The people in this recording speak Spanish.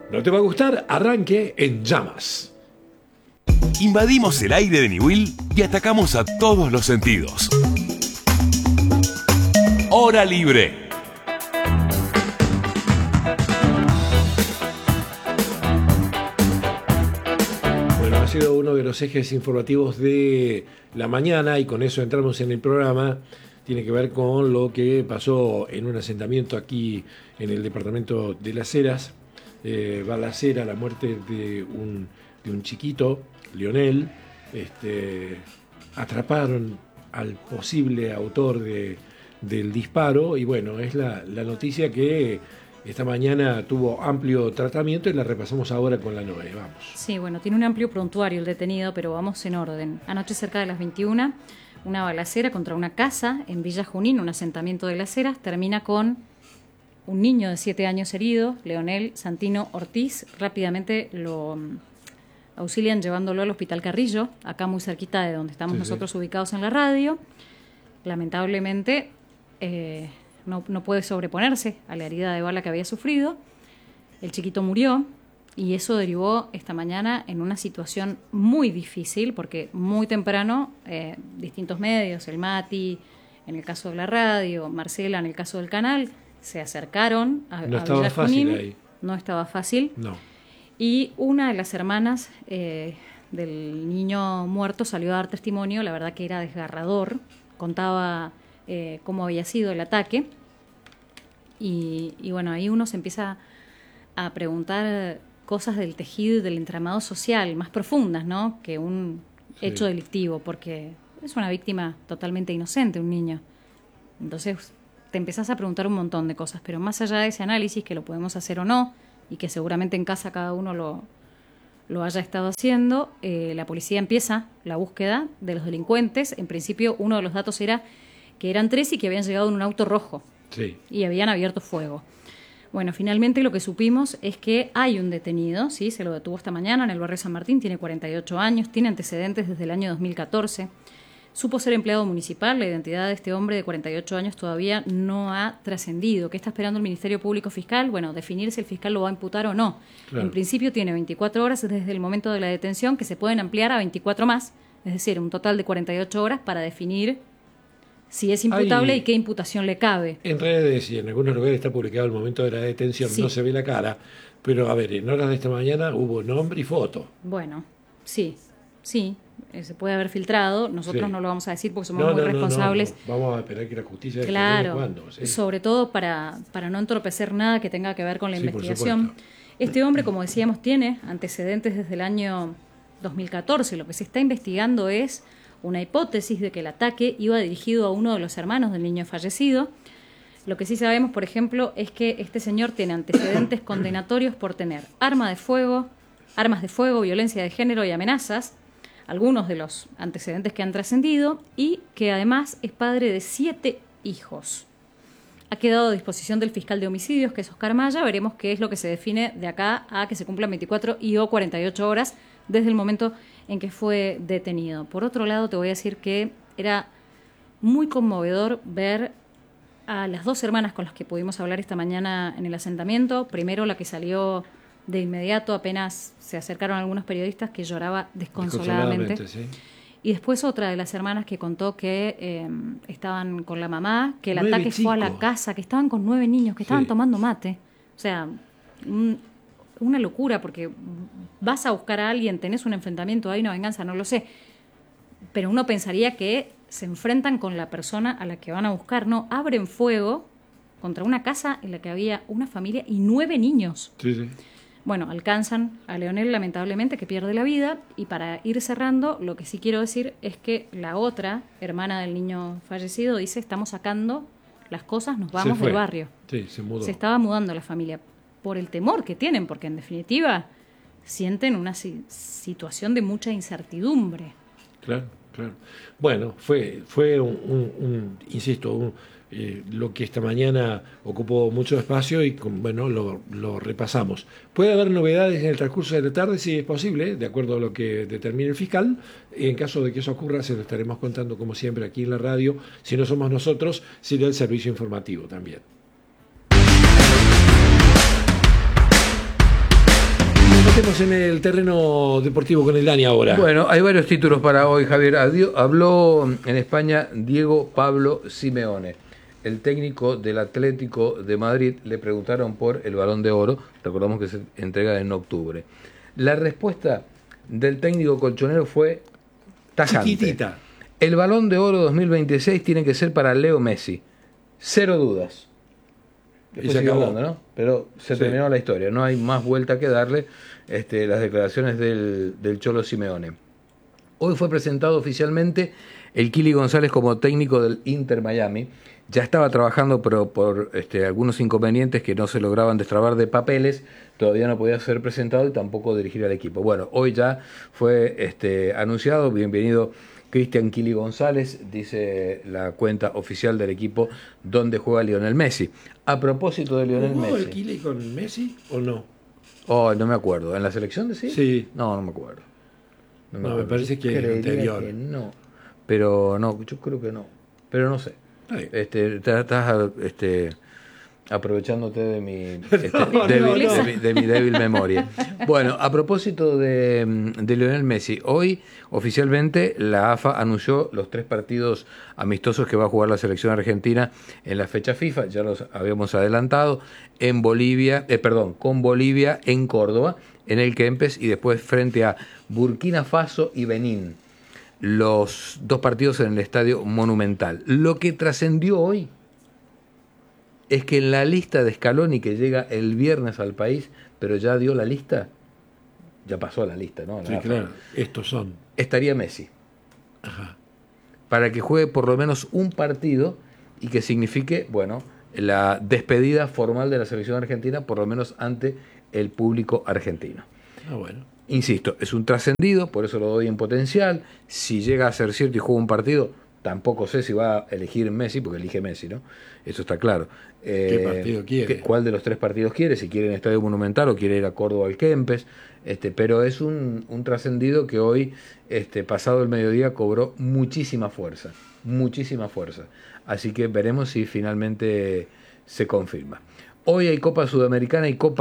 No te va a gustar, arranque en llamas. Invadimos el aire de Niwil y atacamos a todos los sentidos. Hora libre. Bueno, ha sido uno de los ejes informativos de la mañana y con eso entramos en el programa. Tiene que ver con lo que pasó en un asentamiento aquí en el departamento de Las Heras. Balacera, la muerte de un chiquito, Leonel. Atraparon al posible autor del disparo y bueno, es la noticia que esta mañana tuvo amplio tratamiento y la repasamos ahora con la Noé. Vamos. Sí, bueno, tiene un amplio prontuario el detenido, pero vamos en orden. Anoche cerca de las 21, una balacera contra una casa en Villa Junín, un asentamiento de Las Heras, termina con un niño de 7 años herido, Leonel Santino Ortiz. Rápidamente lo auxilian llevándolo al Hospital Carrillo, acá muy cerquita de donde estamos nosotros ubicados en la radio. Lamentablemente no puede sobreponerse a la herida de bala que había sufrido. El chiquito murió y eso derivó esta mañana en una situación muy difícil porque muy temprano distintos medios, el Mati, en el caso de la radio, Marcela en el caso del canal, se acercaron a Villa Junín. Ahí. No estaba fácil. No. Y una de las hermanas del niño muerto salió a dar testimonio. La verdad que era desgarrador. Contaba cómo había sido el ataque. Y bueno, ahí uno se empieza a preguntar cosas del tejido y del entramado social más profundas, ¿no? Que un hecho delictivo, porque es una víctima totalmente inocente, un niño. Entonces te empezás a preguntar un montón de cosas, pero más allá de ese análisis, que lo podemos hacer o no, y que seguramente en casa cada uno lo haya estado haciendo, la policía empieza la búsqueda de los delincuentes. En principio, uno de los datos era que eran 3 y que habían llegado en un auto rojo y habían abierto fuego. Bueno, finalmente lo que supimos es que hay un detenido, ¿sí? Se lo detuvo esta mañana en el barrio San Martín, tiene 48 años, tiene antecedentes desde el año 2014. Supo ser empleado municipal. La identidad de este hombre de 48 años todavía no ha trascendido. ¿Qué está esperando el Ministerio Público Fiscal? Bueno, definir si el fiscal lo va a imputar o no. Claro. En principio tiene 24 horas desde el momento de la detención, que se pueden ampliar a 24 más, es decir, un total de 48 horas para definir si es imputable y qué imputación le cabe. En redes y en algunos lugares está publicado el momento de la detención, no se ve la cara, pero a ver, en horas de esta mañana hubo nombre y foto. Bueno, sí, se puede haber filtrado, nosotros no lo vamos a decir porque somos muy responsables. No. Vamos a esperar que la justicia claro, cuándo. Sí. Sobre todo para no entorpecer nada que tenga que ver con la investigación. Este hombre, como decíamos, tiene antecedentes desde el año 2014. Lo que se está investigando es una hipótesis de que el ataque iba dirigido a uno de los hermanos del niño fallecido. Lo que sí sabemos, por ejemplo, es que este señor tiene antecedentes condenatorios por tener armas de fuego, violencia de género y amenazas, algunos de los antecedentes que han trascendido, y que además es padre de 7 hijos. Ha quedado a disposición del fiscal de homicidios, que es Oscar Maya. Veremos qué es lo que se define de acá a que se cumplan 24 y o 48 horas desde el momento en que fue detenido. Por otro lado, te voy a decir que era muy conmovedor ver a las 2 hermanas con las que pudimos hablar esta mañana en el asentamiento. Primero, la que salió de inmediato, apenas se acercaron algunos periodistas, que lloraba desconsoladamente. Sí. Y después otra de las hermanas que contó que estaban con la mamá, que el ataque fue a la casa, que estaban con 9 niños, que estaban tomando mate. O sea, una locura, porque vas a buscar a alguien, tenés un enfrentamiento, hay una venganza, no lo sé. Pero uno pensaría que se enfrentan con la persona a la que van a buscar. No, abren fuego contra una casa en la que había una familia y 9 niños. Sí. Bueno, alcanzan a Leonel, lamentablemente, que pierde la vida. Y para ir cerrando, lo que sí quiero decir es que la otra hermana del niño fallecido dice: estamos sacando las cosas, nos vamos del barrio. Sí, se mudó. Se estaba mudando la familia por el temor que tienen, porque en definitiva sienten una situación de mucha incertidumbre. Claro. Bueno, fue insisto, lo que esta mañana ocupó mucho espacio y lo repasamos. Puede haber novedades en el transcurso de la tarde, si es posible, de acuerdo a lo que determine el fiscal. En caso de que eso ocurra, se lo estaremos contando como siempre aquí en la radio. Si no somos nosotros, será el servicio informativo también. metemos en el terreno deportivo con el Dani ahora. Bueno, hay varios títulos para hoy, Javier. Habló en España Diego Pablo Simeone, el técnico del Atlético de Madrid. Le preguntaron por el Balón de Oro, recordamos que se entrega en octubre. La respuesta del técnico colchonero fue tajante. Chiquitita. El Balón de Oro 2026 tiene que ser para Leo Messi. 0 dudas. Después Y se sigue acabó. hablando, ¿no? Pero se terminó la historia. No hay más vuelta que darle. Las declaraciones del Cholo Simeone. Hoy fue presentado oficialmente el Kili González como técnico del Inter Miami. Ya estaba trabajando, pero por algunos inconvenientes que no se lograban destrabar de papeles, todavía no podía ser presentado y tampoco dirigir al equipo. Bueno, hoy ya fue anunciado. Bienvenido Cristian Kili González, dice la cuenta oficial del equipo donde juega Lionel Messi. A propósito de Lionel ¿Jugó Messi. el Kili con Messi o no? Oh, no me acuerdo. ¿En la selección de sí? Sí. No, no me acuerdo. No, me parece que Creería anterior. que no. Pero no, yo creo que no. Pero no sé. Estás aprovechándote de mi, de mi débil memoria. Bueno, a propósito de Lionel Messi, hoy oficialmente la AFA anunció los 3 partidos amistosos que va a jugar la selección argentina en la fecha FIFA, ya los habíamos adelantado, en Bolivia, con Bolivia en Córdoba, en el Kempes, y después frente a Burkina Faso y Benín. Los 2 partidos en el Estadio Monumental. Lo que trascendió hoy es que en la lista de Scaloni, que llega el viernes al país, pero ya dio la lista, ya pasó la lista, ¿no? Sí, claro, estos son. Estaría Messi. Ajá. Para que juegue por lo menos un partido y que signifique, bueno, la despedida formal de la selección argentina, por lo menos ante el público argentino. Ah, bueno. Insisto, es un trascendido, por eso lo doy en potencial. Si llega a ser cierto y juega un partido, tampoco sé si va a elegir Messi, porque elige Messi, ¿no? Eso está claro. ¿Qué partido quiere? ¿Cuál de los 3 partidos quiere? Si quiere en Estadio Monumental o quiere ir a Córdoba al Kempes. Pero es un trascendido que hoy, pasado el mediodía, cobró muchísima fuerza. Muchísima fuerza. Así que veremos si finalmente se confirma. Hoy hay Copa Sudamericana y Copa